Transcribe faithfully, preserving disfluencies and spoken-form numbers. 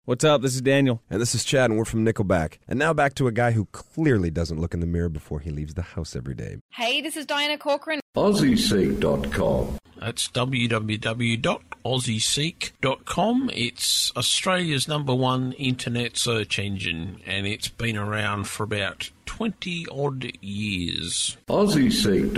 What's up? This is Daniel. And this is Chad, and we're from Nickelback. And now back to a guy who clearly doesn't look in the mirror before he leaves the house every day. Hey, this is Diana Corcoran. Aussie Seek dot com. That's w w w dot aussie seek dot com. It's Australia's number one internet search engine, and it's been around for about twenty odd years. Aussie Seek dot com.